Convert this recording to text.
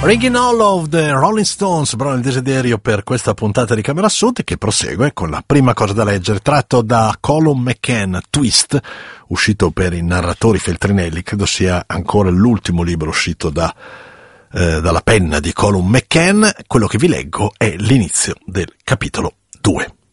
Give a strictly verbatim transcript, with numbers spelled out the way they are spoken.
Ringing All of the Rolling Stones, brano il desiderio per questa puntata di Camera Sud, che prosegue con la prima cosa da leggere, tratto da Colum McCann, Twist, uscito per i narratori Feltrinelli. Credo sia ancora l'ultimo libro uscito da, eh, dalla penna di Colum McCann. Quello che vi leggo è l'inizio del capitolo due.